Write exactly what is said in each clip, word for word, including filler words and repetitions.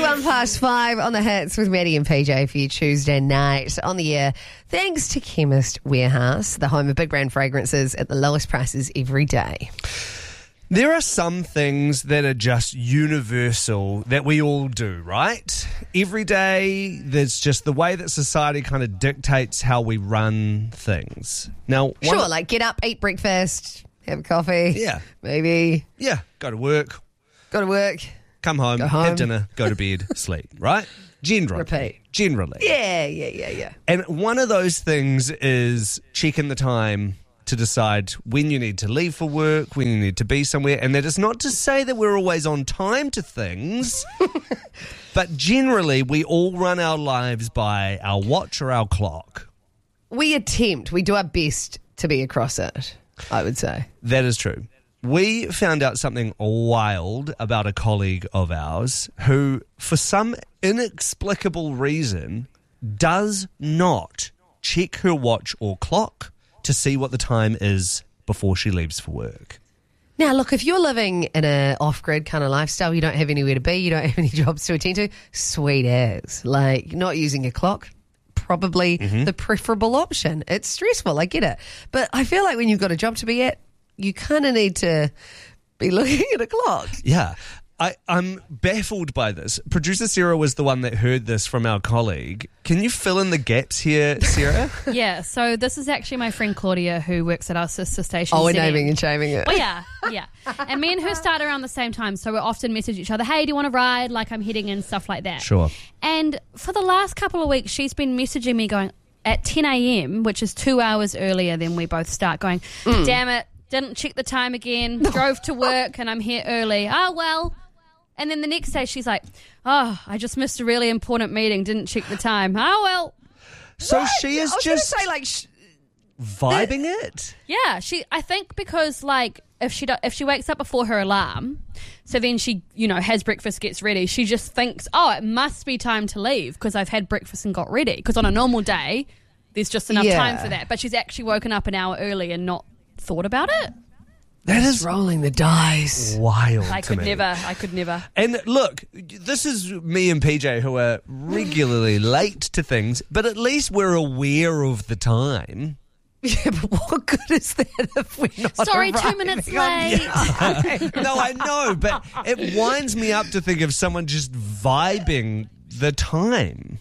twenty-one past five on the hits with Maddie and P J for you Tuesday night on the air. Thanks to Chemist Warehouse, the home of big brand fragrances at the lowest prices every day. There are some things that are just universal that we all do, right? Every day, there's just the way that society kind of dictates how we run things. Now, one Sure, of- like get up, eat breakfast, have a coffee. Yeah. Maybe yeah, go to work, go to work. come home, Go home. have dinner, go to bed, sleep, right? Generally. Repeat. Generally. Yeah, yeah, yeah, yeah. And one of those things is checking the time to decide when you need to leave for work, when you need to be somewhere. And that is not to say that we're always on time to things, but generally we all run our lives by our watch or our clock. We attempt, we do our best to be across it, I would say. That is true. We found out something wild about a colleague of ours who, for some inexplicable reason, does not check her watch or clock to see what the time is before she leaves for work. Now, look, if you're living in an off-grid kind of lifestyle, you don't have anywhere to be, you don't have any jobs to attend to, sweet as. Like, not using a clock, probably Mm-hmm. the preferable option. It's stressful, I get it. But I feel like when you've got a job to be at, you kind of need to be looking at a clock. Yeah. I, I'm baffled by this. Producer Sarah was the one that heard this from our colleague. Can you fill in the gaps here, Sarah? Yeah, so this is actually my friend Claudia who works at our sister station. Oh, we're Z M. naming and shaming it. Oh, yeah, yeah. And me and her start around the same time, so we often message each other, hey, do you want to ride? Like I'm heading in, stuff like that. Sure. And for the last couple of weeks, she's been messaging me going, at ten a.m., which is two hours earlier than we both start, going, Mm. damn it, didn't check the time again, drove to work and I'm here early. Oh, well. And then the next day she's like, oh, I just missed a really important meeting, didn't check the time. Oh, well. So What? she is I was just going to say, like, sh- vibing it? Yeah, she. I think because like if she do, if she wakes up before her alarm, so then she you know has breakfast, gets ready. She just thinks, oh, it must be time to leave because I've had breakfast and got ready. Because on a normal day, there's just enough Yeah. time for that. But she's actually woken up an hour early and not thought about it. That It's is rolling the dice. wild I to could me. never. I could never. And look, this is me and P J who are regularly late to things, but at least we're aware of the time. Yeah, but what good is that if we're not Sorry, two arriving minutes on late. time? No, I know, but it winds me up to think of someone just vibing the time.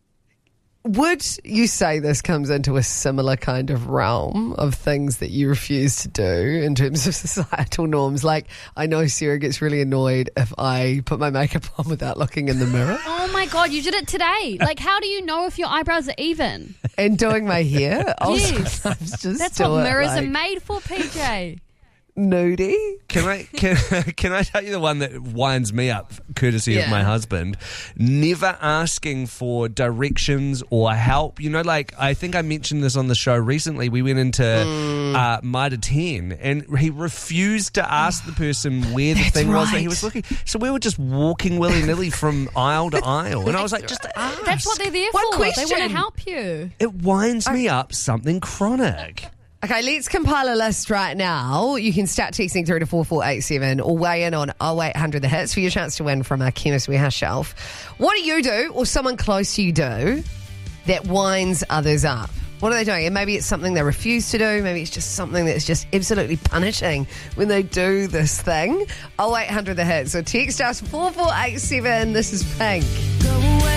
Would you say this comes into a similar kind of realm of things that you refuse to do in terms of societal norms? Like, I know Sarah gets really annoyed if I put my makeup on without looking in the mirror Oh my god, you did it today. Like, how do you know if your eyebrows are even? and doing my hair. I'll Yes. sometimes just That's do what it, mirrors like, are made for, P J. nudie. Can I can, can I tell you the one that winds me up, courtesy Yeah. of my husband? Never asking for directions or help. You know, like I think I mentioned this on the show recently. We went into Mm. uh, Mitre ten and he refused to ask the person where the That's thing was that right. he was looking. So we were just walking willy nilly from aisle to aisle, and I was like, just ask. That's what they're there One for. They question. want to help you. It winds me up something chronic. Okay, let's compile a list right now. You can start texting through to four four eight seven or weigh in on oh eight hundred the hits for your chance to win from our Chemist Warehouse shelf. What do you do or someone close to you do that winds others up? What are they doing? And maybe it's something they refuse to do. Maybe it's just something that's just absolutely punishing when they do this thing. oh eight hundred the hits. So text us four four eight seven. This is Pink.